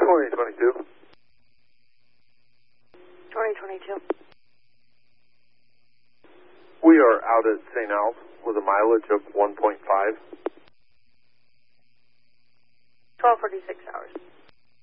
2022. 2022. We are out at St. Al's with a mileage of 1.5. 12:46 hours.